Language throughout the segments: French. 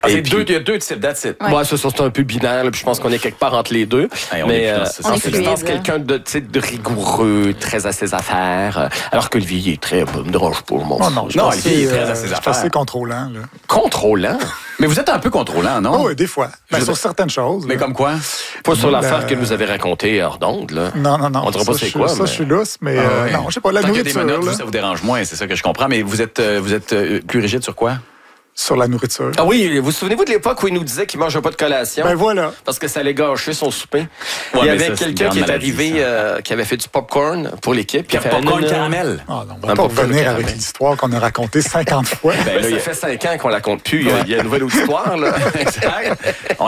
Il y a deux types d'attitudes. Ouais, ça, c'est un peu binaire. Là, puis je pense qu'on est quelque part entre les deux. Hey, mais on est substance, quelqu'un de rigoureux, très à ses affaires. Alors que Olivier, il est très... me dérange pas, mon non, Olivier est très à ses je suis affaires. assez contrôlant. Là. Contrôlant? Mais vous êtes un peu contrôlant, non? Oh, oui, des fois. Sur certaines choses. Mais là. comme quoi? Pas sur l'affaire que vous avez racontée hors d'onde, là. Non. On ne dira pas c'est quoi. Ça, je suis lousse, mais non, je sais pas, la Tant qu'il y a des nourriture. menottes, ça vous dérange moins, c'est ça que je comprends. Mais vous êtes plus rigide sur quoi? Sur la nourriture. Ah oui, vous souvenez-vous de l'époque où il nous disait qu'il ne mangeait pas de collation? Ben voilà. Parce que ça allait gâcher son souper. Ouais, il y mais avait ça, c'est une quelqu'un grande qui est maladie, arrivé, qui avait fait du popcorn pour l'équipe. Qui a fait Popcorn caramel. Ah non, on va pas revenir avec l'histoire qu'on a racontée 50 fois. Ben là, il fait 5 ans qu'on la compte plus. Il y a une nouvelle auditoire, là. Exact. On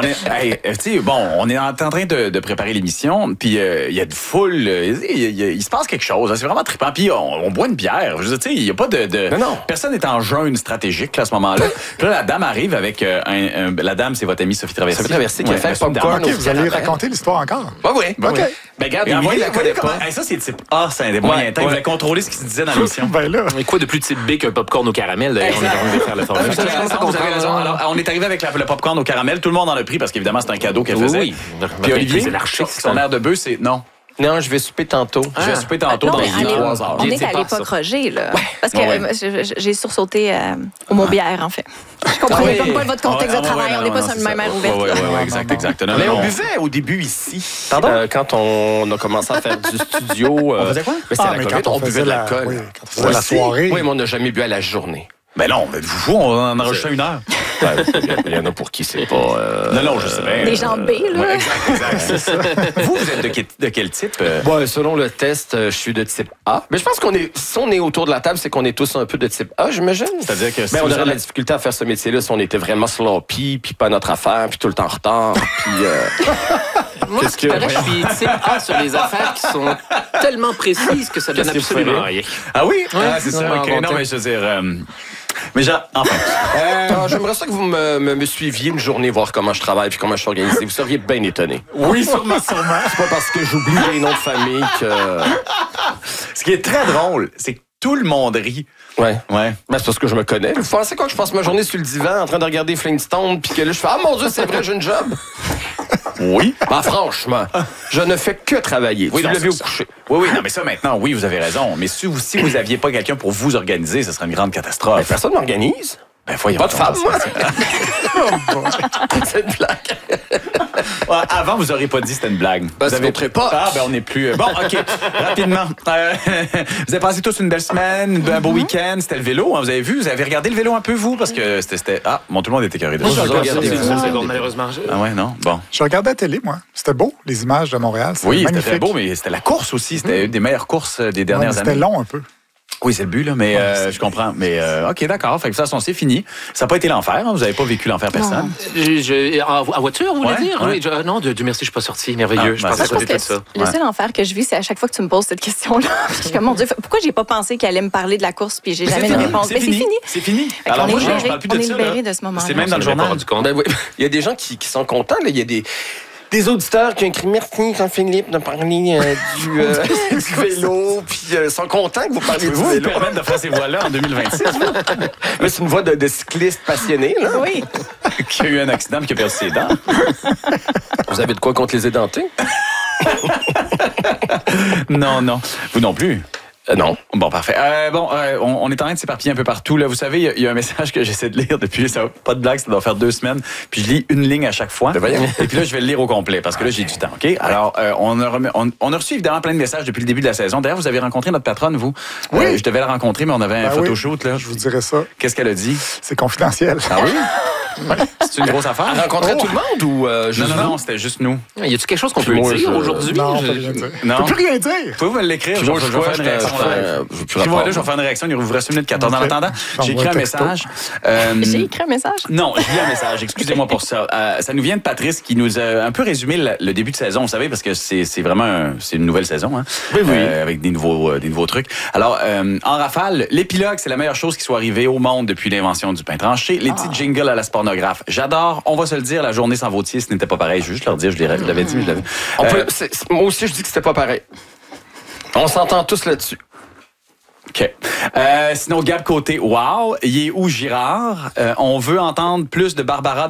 est en train de préparer l'émission, puis il y a de foule. Il se passe quelque chose. C'est vraiment trippant. Puis on boit une bière. Je veux dire, il n'y a pas de... Non. Personne n'est en jeûne stratégique là, à ce moment-là. Puis là, la dame arrive avec la dame, c'est votre amie Sophie Traversy. Sophie Traversy qui a fait popcorn. OK, vous allez raconter l'histoire encore? Oui. OK. Ben regarde, Olivier la connaît pas. Ça, c'est type A, c'est un des moyens temps. Vous avez contrôlé ce qui se disait dans l'émission. Ben là. Mais quoi de plus type B qu'un popcorn au caramel? D'ailleurs, on est en train de faire le formule. Vous avez raison. Alors, on est arrivé avec le popcorn au caramel. Tout le monde en a pris parce qu'évidemment, c'est un cadeau qu'elle faisait. Oui. Puis Olivier, l'archer. son air de bœuf, c'est non. Non, je vais souper tantôt. Je vais souper tantôt dans 3 heures. On est à l'époque Roger, là. Parce que j'ai sursauté au mot bière, en fait. Je comprenais pas votre contexte de travail. On n'est pas sur le même air ouvert. Oui, exact. Mais on buvait au début ici. Quand on a commencé à faire du studio. On faisait quoi? C'était la COVID, on buvait de l'alcool. Oui, quand on faisait la soirée. Oui, mais on n'a jamais bu à la journée. Ben non, mais vous, on en a enregistré 1 heure. Il y en a pour qui c'est pas... Non, je sais bien. Des gens B, là. Ouais, exact. Vous êtes de quel type? Selon le test, je suis de type A. Mais je pense si on est autour de la table, c'est qu'on est tous un peu de type A, j'imagine. C'est-à-dire que si on vous aurait avez la difficulté à faire ce métier-là si on était vraiment sloppy, puis pas notre affaire, puis tout le temps en retard, puis... Moi, je suis type A sur les affaires qui sont tellement précises que ça donne absolument rien. Ah oui? Ouais, c'est ça. non, OK. bon, Non, mais je veux dire... Mais enfin... J'aimerais ça que vous me suiviez une journée, voir comment je travaille puis comment je suis organisé. Vous seriez bien étonné. Oui, sûrement. C'est pas parce que j'oublie les noms de famille que... Ce qui est très drôle, c'est que tout le monde rit. Ouais. Ben, c'est parce que je me connais. Vous pensez quoi que je passe ma journée sur le divan en train de regarder Flintstone puis que là, je fais « Ah, mon Dieu, c'est vrai, j'ai une job! » Oui. Franchement, je ne fais que travailler. Oui, tu l'as vu au coucher. Oui, non, mais ça, maintenant, oui, vous avez raison. Mais si vous aviez pas quelqu'un pour vous organiser, ce serait une grande catastrophe. Personne ne m'organise. Ben, voyons. Pas de femme, moi. C'est une blague. Avant, vous n'auriez pas dit que c'était une blague. Vous avez pas. Ah, ben on n'est plus... Bon, OK, rapidement. Vous avez passé tous une belle semaine, un beau week-end. C'était le vélo, hein, vous avez vu? Vous avez regardé le vélo un peu, vous? Parce que c'était... Ah, bon, tout le monde était carré de Moi, ça. je regardais une seule seconde, malheureusement. Ah ouais, non? Bon. Je regardais la télé, moi. C'était beau, les images de Montréal. Oui, magnifique. c'était très beau, mais c'était la course aussi. C'était une des meilleures courses des dernières années. C'était long un peu. Oui, c'est le but, là, mais je comprends. Mais OK, d'accord. Fait que de toute façon, c'est fini. Ça n'a pas été l'enfer. Hein? Vous n'avez pas vécu l'enfer personne. En voiture, vous voulez dire? Ouais. Oui, non, Dieu merci, je suis pas sorti. Merveilleux. Je pense à côté de ça. Le seul enfer que je vis, c'est à chaque fois que tu me poses cette question-là. Je suis comme, mon Dieu, pourquoi j'ai pas pensé qu'elle allait me parler de la course puis j'ai jamais de réponse? Mais c'est fini. C'est fini. Alors, moi, je parle plus de on est ça. libéré de ce moment-là. C'est même dans le Je me suis pas journal. rendu compte. Ben oui. Il y a des gens qui sont contents. Là. Il y a des auditeurs qui ont écrit « Merci, Jean-Philippe, de parler du vélo. » Puis sont contents que vous parliez du Vous vélo. permettre de faire ces voix-là en 2026. Mais c'est une voix de cycliste passionné. Là. Oui. Qui a eu un accident et qui a perdu ses dents. Vous avez de quoi contre les édentés? Non. Vous non plus. Non. Bon, parfait. On est en train de s'éparpiller un peu partout. Là, vous savez, il y a un message que j'essaie de lire depuis, pas de blague, ça doit faire 2 semaines. Puis je lis une ligne à chaque fois. Et puis là, je vais le lire au complet parce que là, j'ai du temps. OK? Alors, on a reçu évidemment plein de messages depuis le début de la saison. D'ailleurs, vous avez rencontré notre patronne, vous. Oui. Je devais la rencontrer, mais on avait un photoshoot. Là. Je vous dirais ça. Qu'est-ce qu'elle a dit? C'est confidentiel. Ah oui? C'est une grosse affaire? Elle rencontrait tout le monde ou juste Non, c'était juste nous. Y a-tu quelque chose qu'on Puis peut moi, dire je- aujourd'hui? Non, on peut rien dire. Non. On peut plus rien dire. Pouvez-vous me l'écrire? Puis moi, je vais faire une réaction. Puis voilà, je vais faire une réaction. Il vous reste 1 minute 14. En Ok. attendant, j'ai écrit un message. J'ai écrit un message. Non, je lis un message. Excusez-moi pour ça. Ça nous vient de Patrice qui nous a un peu résumé le début de saison, vous savez, parce que c'est vraiment c'est une nouvelle saison, hein, Oui. avec des nouveaux trucs. Alors, en rafale, l'épilogue, c'est la meilleure chose qui soit arrivée au monde depuis l'invention du pain tranché. Les petits jingles à la pornographe, j'adore. On va se le dire, la journée sans Vautier, ce n'était pas pareil. Je veux juste leur dire, je l'avais dit, mais je l'avais. Moi aussi, je dis que c'était pas pareil. On s'entend tous là-dessus. OK. Sinon, Gab Côté, wow. Il est où Girard? On veut entendre plus de Barbara